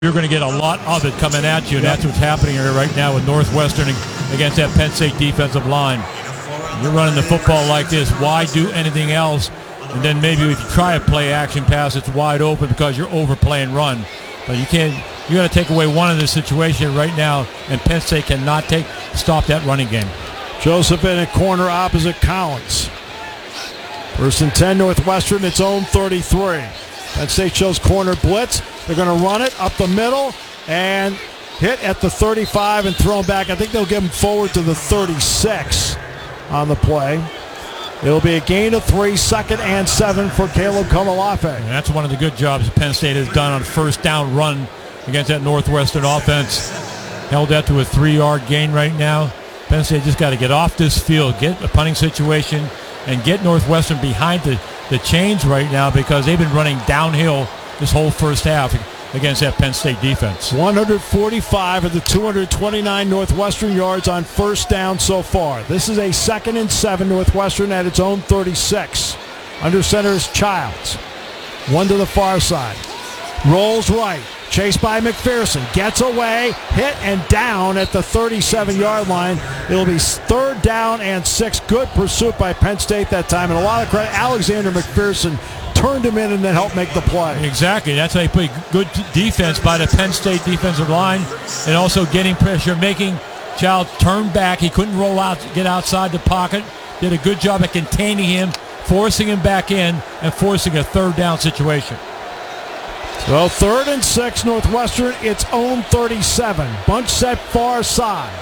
you're going to get a lot of it coming at you, and that's what's happening here right now with Northwestern against that Penn State defensive line. You're running the football like this. Why do anything else? And then maybe if you try a play action pass, it's wide open because you're overplaying run. But you can't. You got to take away one in this situation right now, and Penn State cannot stop that running game. Joseph in a corner opposite Collins. First and 10, Northwestern, its own 33. Penn State shows corner blitz. They're going to run it up the middle and hit at the 35 and throw him back. I think they'll give him forward to the 36 on the play. It'll be a gain of 3, 2nd and 7 for Caleb Komolafe. And that's one of the good jobs Penn State has done on first down run against that Northwestern offense. Held that to a 3-yard gain right now. Penn State just got to get off this field, get a punting situation, and get Northwestern behind the chains right now because they've been running downhill this whole first half against that Penn State defense. 145 of the 229 Northwestern yards on first down so far. This is a 2nd and 7, Northwestern at its own 36. Under center is Childs. One to the far side. Rolls right. Chased by McPherson. Gets away. Hit and down at the 37-yard line. It'll be 3rd down and 6. Good pursuit by Penn State that time. And a lot of credit. Alexander McPherson turned him in and then helped make the play. Exactly. That's how you play good defense by the Penn State defensive line and also getting pressure, making Childs turn back. He couldn't roll out, get outside the pocket. Did a good job at containing him, forcing him back in, and forcing a 3rd down situation. So 3rd and 6, Northwestern, its own 37. Bunch set far side.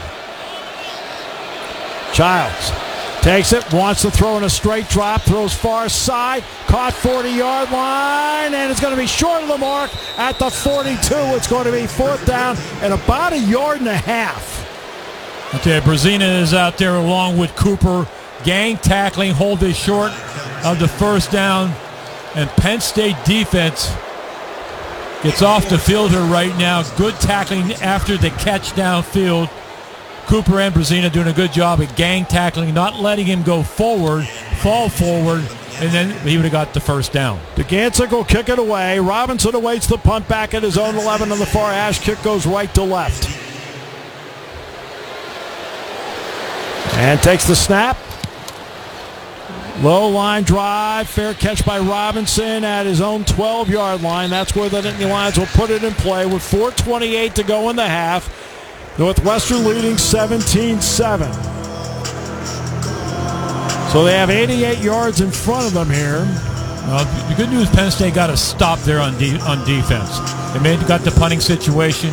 Childs takes it, wants to throw in a straight drop, throws far side, caught 40-yard line, and it's going to be short of the mark at the 42. It's going to be 4th down and about 1.5 yards. Okay, Brazina is out there along with Cooper. Gang tackling, hold this short of the first down, and Penn State defense gets off the field here right now. Good tackling after the catch downfield. Cooper and Brazina doing a good job at gang tackling, not letting him go forward, fall forward, and then he would have got the first down. DeGancic will kick it away. Robinson awaits the punt back at his own 11 on the far hash. Kick goes right to left. And takes the snap. Low line drive, fair catch by Robinson at his own 12-yard line. That's where the Nittany Lions will put it in play with 4:28 to go in the half. Northwestern leading 17-7. So they have 88 yards in front of them here. Well, the good news, Penn State got a stop there on defense. They got the punting situation.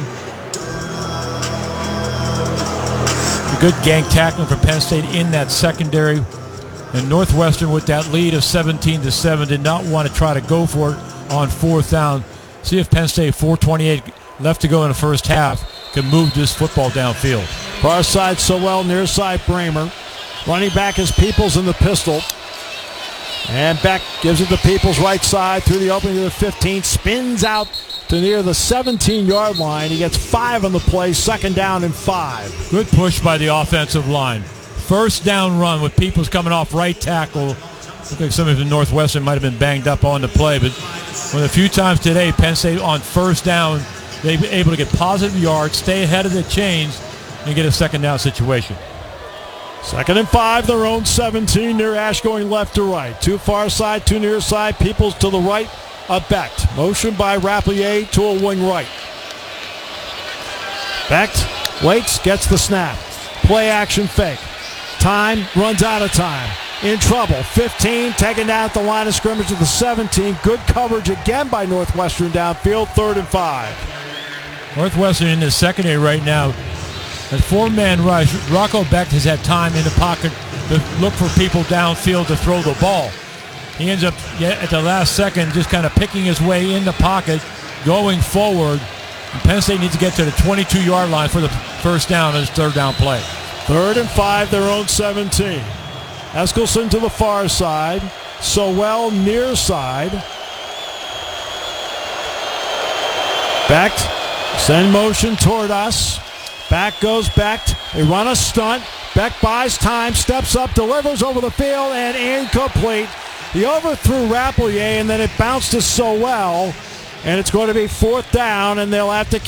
A good gang tackling for Penn State in that secondary. And Northwestern, with that lead of 17-7, did not want to try to go for it on 4th down. See if Penn State, 4:28 left to go in the first half, can move this football downfield. Far side Sowell, near side Bramer. Running back is Peoples in the pistol. And Beck gives it to Peoples right side through the opening of the 15. Spins out to near the 17-yard line. He gets 5 on the play, 2nd down and 5. Good push by the offensive line. First down run with Peoples coming off right tackle. Looks like some of the Northwestern might have been banged up on the play, but with a few times today, Penn State on first down, they've been able to get positive yards, stay ahead of the chains, and get a 2nd down situation. 2nd and 5, their own 17, near Ash going left to right. 2 far side, 2 near side, Peoples to the right of Becht. Motion by Rapplier to a wing right. Becht waits, gets the snap. Play action fake. Time, runs out of time. In trouble. 15, taken down at the line of scrimmage at the 17. Good coverage again by Northwestern downfield. 3rd and 5. Northwestern in the secondary right now. A 4-man rush. Rocco Becht has had time in the pocket to look for people downfield to throw the ball. He ends up at the last second just kind of picking his way in the pocket, going forward. And Penn State needs to get to the 22-yard line for the first down as 3rd down play. 3rd and 5, their own 17. Eskelson to the far side. Sowell near side. Becht, send motion toward us. Back goes Becht. They run a stunt. Becht buys time, steps up, delivers over the field, and incomplete. He overthrew Rapplier, and then it bounced to Sowell. And it's going to be 4th down, and they'll have to